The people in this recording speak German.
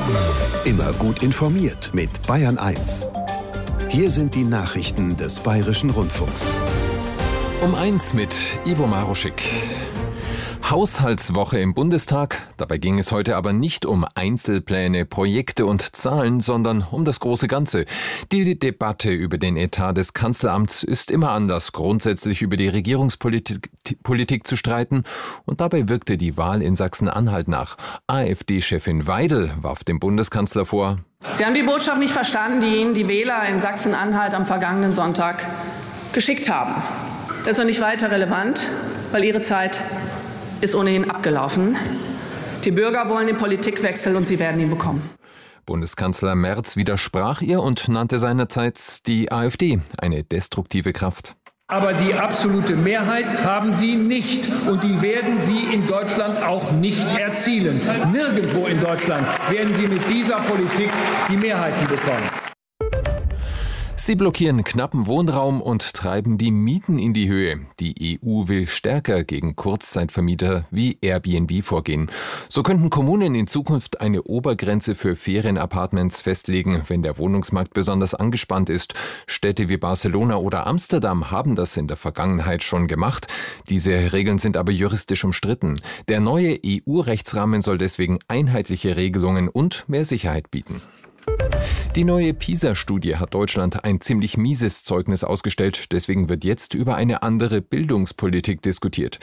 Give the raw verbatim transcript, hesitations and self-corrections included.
Immer gut informiert mit Bayern eins. Hier sind die Nachrichten des Bayerischen Rundfunks. Um eins mit Ivo Maruschik. Haushaltswoche im Bundestag. Dabei ging es heute aber nicht um Einzelpläne, Projekte und Zahlen, sondern um das große Ganze. Die Debatte über den Etat des Kanzleramts ist immer anders, grundsätzlich über die Regierungspolitik Politik zu streiten. Und dabei wirkte die Wahl in Sachsen-Anhalt nach. AfD-Chefin Weidel warf dem Bundeskanzler vor: Sie haben die Botschaft nicht verstanden, die Ihnen die Wähler in Sachsen-Anhalt am vergangenen Sonntag geschickt haben. Das ist noch nicht weiter relevant, weil Ihre Zeit ist ohnehin abgelaufen. Die Bürger wollen den Politikwechsel und sie werden ihn bekommen. Bundeskanzler Merz widersprach ihr und nannte seinerzeit die AfD eine destruktive Kraft. Aber die absolute Mehrheit haben sie nicht und die werden sie in Deutschland auch nicht erzielen. Nirgendwo in Deutschland werden sie mit dieser Politik die Mehrheiten bekommen. Sie blockieren knappen Wohnraum und treiben die Mieten in die Höhe. Die E U will stärker gegen Kurzzeitvermieter wie Airbnb vorgehen. So könnten Kommunen in Zukunft eine Obergrenze für Ferienapartments festlegen, wenn der Wohnungsmarkt besonders angespannt ist. Städte wie Barcelona oder Amsterdam haben das in der Vergangenheit schon gemacht. Diese Regeln sind aber juristisch umstritten. Der neue E U-Rechtsrahmen soll deswegen einheitliche Regelungen und mehr Sicherheit bieten. Die neue PISA-Studie hat Deutschland ein ziemlich mieses Zeugnis ausgestellt. Deswegen wird jetzt über eine andere Bildungspolitik diskutiert.